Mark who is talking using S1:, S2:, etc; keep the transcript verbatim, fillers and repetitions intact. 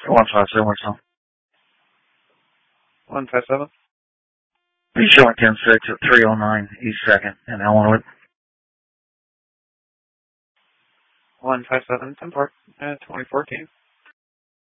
S1: one five seven, what's on?
S2: one five seven.
S1: Be showing ten six at three oh nine East second in Ellenwood.
S2: one five seven, ten four, uh, twenty fourteen.